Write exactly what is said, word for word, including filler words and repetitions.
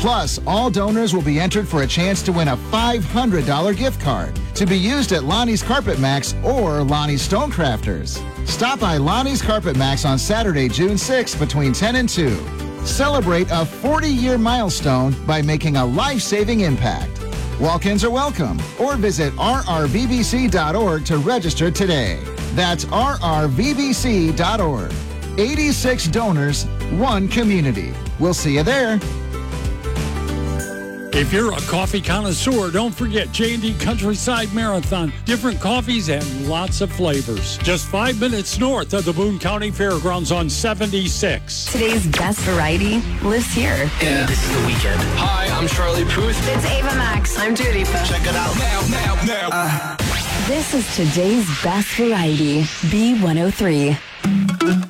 Plus, all donors will be entered for a chance to win a five hundred dollars gift card to be used at Lonnie's Carpet Max or Lonnie's Stonecrafters. Stop by Lonnie's Carpet Max on Saturday, June sixth between ten and two. Celebrate a forty-year milestone by making a life-saving impact. Walk-ins are welcome, or visit r r v b c dot org to register today. That's r r v b c dot org. eighty-six donors, one community. We'll see you there. If you're a coffee connoisseur, don't forget J and D Countryside Marathon. Different coffees and lots of flavors. Just five minutes north of the Boone County Fairgrounds on seventy-six. Today's best variety lives here. Yeah, this is The Weekend. Hi, I'm Charlie Puth. It's Ava Max. I'm Dua Lipa. Check it out now, now, now. Uh. This is today's best variety. B one oh three.